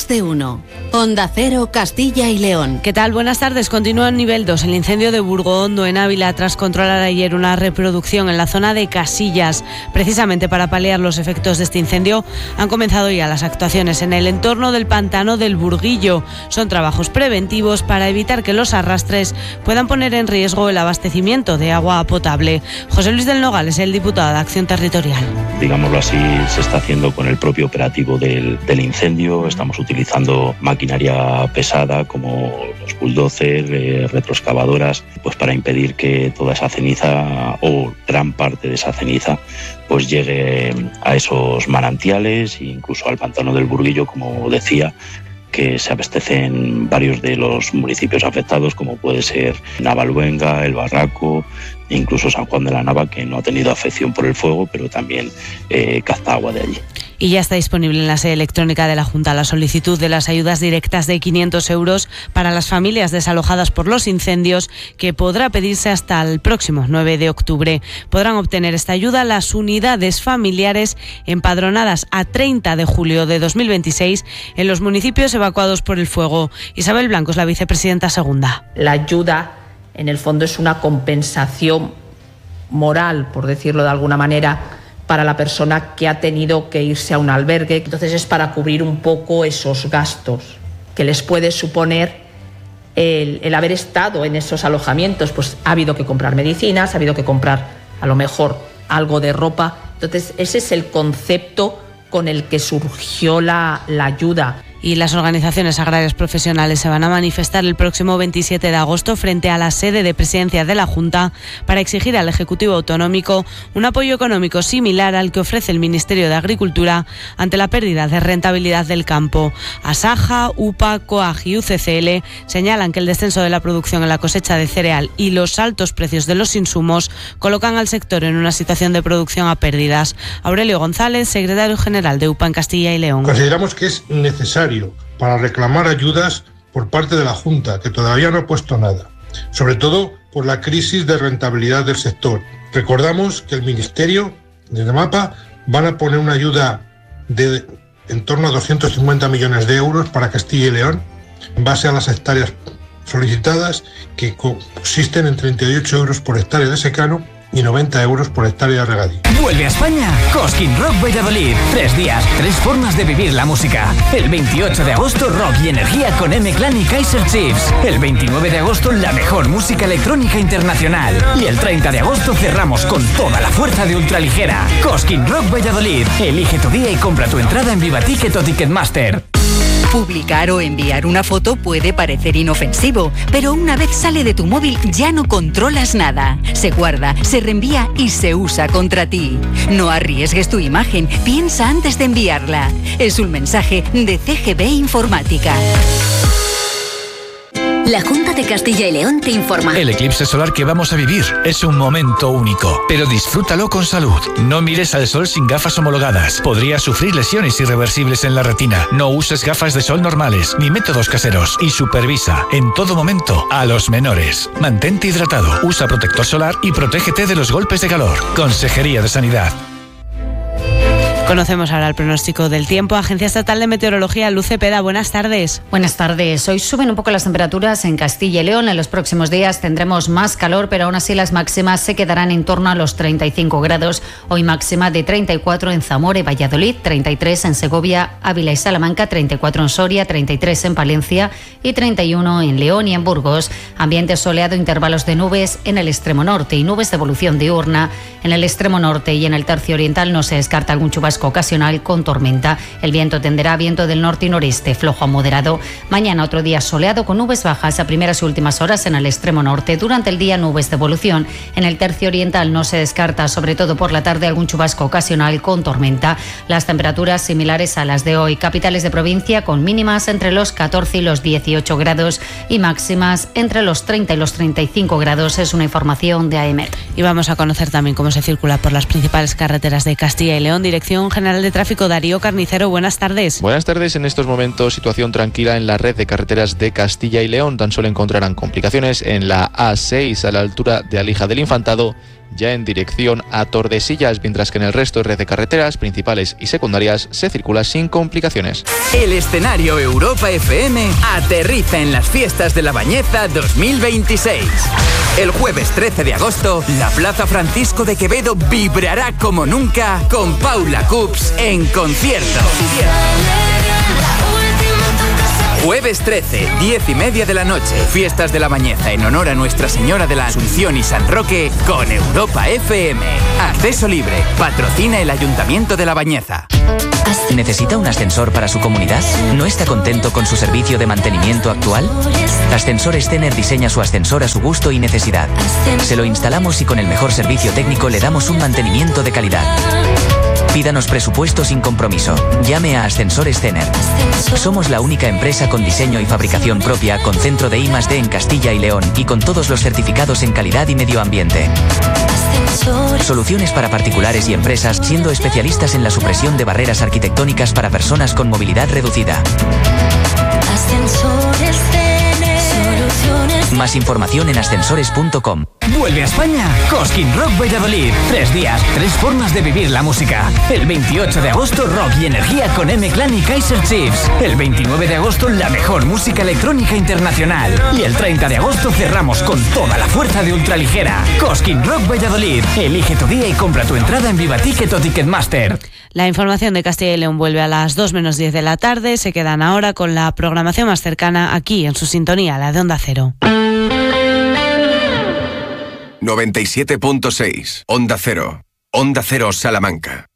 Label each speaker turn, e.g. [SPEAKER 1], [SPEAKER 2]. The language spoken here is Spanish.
[SPEAKER 1] Más de uno. Onda Cero, Castilla y León.
[SPEAKER 2] ¿Qué tal? Buenas tardes. Continúa en nivel 2 el incendio de Burgohondo en Ávila tras controlar ayer una reproducción en la zona de Casillas. Precisamente para paliar los efectos de este incendio han comenzado ya las actuaciones en el entorno del pantano del Burguillo. Son trabajos preventivos para evitar que los arrastres puedan poner en riesgo el abastecimiento de agua potable. José Luis del Nogal es el diputado de Acción Territorial.
[SPEAKER 3] Digámoslo así, se está haciendo con el propio operativo del incendio. Estamos utilizando maquinaria pesada como los bulldozers, retroexcavadoras, pues para impedir que toda esa ceniza o gran parte de esa ceniza pues llegue a esos manantiales e incluso al pantano del Burguillo, como decía, que se abastecen varios de los municipios afectados, como puede ser Navalluenga, El Barraco, e incluso San Juan de la Nava, que no ha tenido afección por el fuego, pero también capta agua de allí.
[SPEAKER 2] Y ya está disponible en la sede electrónica de la Junta la solicitud de las ayudas directas de 500 euros para las familias desalojadas por los incendios, que podrá pedirse hasta el próximo 9 de octubre. Podrán obtener esta ayuda las unidades familiares empadronadas a 30 de julio de 2026 en los municipios evacuados por el fuego. Isabel Blanco es la vicepresidenta segunda.
[SPEAKER 4] La ayuda, en el fondo, es una compensación moral, por decirlo de alguna manera, para la persona que ha tenido que irse a un albergue. Entonces es para cubrir un poco esos gastos que les puede suponer el haber estado en esos alojamientos. Pues ha habido que comprar medicinas, ha habido que comprar a lo mejor algo de ropa. Entonces ese es el concepto con el que surgió la ayuda.
[SPEAKER 2] Y las organizaciones agrarias profesionales se van a manifestar el próximo 27 de agosto frente a la sede de presidencia de la Junta para exigir al Ejecutivo Autonómico un apoyo económico similar al que ofrece el Ministerio de Agricultura ante la pérdida de rentabilidad del campo. Asaja, UPA, COAG y UCCL señalan que el descenso de la producción en la cosecha de cereal y los altos precios de los insumos colocan al sector en una situación de producción a pérdidas. Aurelio González, secretario general de UPA en Castilla y León.
[SPEAKER 5] Consideramos que es necesario para reclamar ayudas por parte de la Junta, que todavía no ha puesto nada, sobre todo por la crisis de rentabilidad del sector. Recordamos que el Ministerio, desde MAPA, van a poner una ayuda de en torno a 250 millones de euros para Castilla y León, en base a las hectáreas solicitadas, que consisten en 38 euros por hectárea de secano y 90 euros por hectárea de regadío.
[SPEAKER 6] Vuelve a España Cosquín Rock Valladolid. 3 días, 3 formas de vivir la música. El 28 de agosto, rock y energía con M-Clan y Kaiser Chiefs. El 29 de agosto, la mejor música electrónica internacional. Y el 30 de agosto cerramos con toda la fuerza de Ultraligera. Cosquín Rock Valladolid. Elige tu día y compra tu entrada en Vivaticket o Ticketmaster.
[SPEAKER 7] Publicar o enviar una foto puede parecer inofensivo, pero una vez sale de tu móvil ya no controlas nada. Se guarda, se reenvía y se usa contra ti. No arriesgues tu imagen, piensa antes de enviarla. Es un mensaje de CGB Informática.
[SPEAKER 8] La Junta de Castilla y León te informa.
[SPEAKER 9] El eclipse solar que vamos a vivir es un momento único, pero disfrútalo con salud. No mires al sol sin gafas homologadas. Podrías sufrir lesiones irreversibles en la retina. No uses gafas de sol normales ni métodos caseros. Y supervisa en todo momento a los menores. Mantente hidratado, usa protector solar y protégete de los golpes de calor. Consejería de Sanidad.
[SPEAKER 2] Conocemos ahora el pronóstico del tiempo. Agencia Estatal de Meteorología, Luz Cepeda, buenas tardes.
[SPEAKER 10] Buenas tardes. Hoy suben un poco las temperaturas en Castilla y León. En los próximos días tendremos más calor, pero aún así las máximas se quedarán en torno a los 35 grados. Hoy máxima de 34 en Zamora y Valladolid, 33 en Segovia, Ávila y Salamanca, 34 en Soria, 33 en Palencia y 31 en León y en Burgos. Ambiente soleado, intervalos de nubes en el extremo norte y nubes de evolución diurna. En el extremo norte y en el tercio oriental no se descarta algún chubasco ocasional con tormenta. El viento tenderá a viento del norte y noreste, flojo a moderado. Mañana otro día soleado con nubes bajas a primeras y últimas horas en el extremo norte. Durante el día nubes de evolución. En el tercio oriental no se descarta, sobre todo por la tarde, algún chubasco ocasional con tormenta. Las temperaturas similares a las de hoy. Capitales de provincia con mínimas entre los 14 y los 18 grados y máximas entre los 30 y los 35 grados. Es una información de AEMET.
[SPEAKER 2] Y vamos a conocer también cómo se circula por las principales carreteras de Castilla y León. Dirección General de Tráfico, Darío Carnicero, buenas tardes.
[SPEAKER 11] Buenas tardes. En estos momentos, situación tranquila en la red de carreteras de Castilla y León. Tan solo encontrarán complicaciones en la A6 a la altura de Alija del Infantado ya en dirección a Tordesillas, mientras que en el resto de red de carreteras principales y secundarias se circula sin complicaciones.
[SPEAKER 12] El escenario Europa FM aterriza en las fiestas de La Bañeza 2026. El jueves 13 de agosto, la Plaza Francisco de Quevedo vibrará como nunca con Paula Cups en concierto. Jueves 13, 10:30 de la noche. Fiestas de La Bañeza en honor a Nuestra Señora de la Asunción y San Roque con Europa FM. Acceso libre. Patrocina el Ayuntamiento de La Bañeza.
[SPEAKER 13] ¿Necesita un ascensor para su comunidad? ¿No está contento con su servicio de mantenimiento actual? Ascensores Zener diseña su ascensor a su gusto y necesidad. Se lo instalamos y con el mejor servicio técnico le damos un mantenimiento de calidad. Pídanos presupuesto sin compromiso. Llame a Ascensores Zener. Somos la única empresa con diseño y fabricación propia, con centro de I+D en Castilla y León y con todos los certificados en calidad y medio ambiente. Soluciones para particulares y empresas, siendo especialistas en la supresión de barreras arquitectónicas para personas con movilidad reducida.
[SPEAKER 14] Ascensores Zener.
[SPEAKER 13] Más información en ascensores.com.
[SPEAKER 6] Vuelve a España Cosquín Rock Valladolid. 3 días, 3 formas de vivir la música. El 28 de agosto, rock y energía con M-Clan y Kaiser Chiefs. El 29 de agosto, la mejor música electrónica internacional. Y el 30 de agosto cerramos con toda la fuerza de Ultraligera. Cosquín Rock Valladolid. Elige tu día y compra tu entrada en Vivaticket o Ticketmaster.
[SPEAKER 2] La información de Castilla y León vuelve a las 2 menos 10 de la tarde. Se quedan ahora con la programación más cercana aquí en su sintonía, la de Onda Cero.
[SPEAKER 15] 97.6 Onda Cero. Onda Cero Salamanca.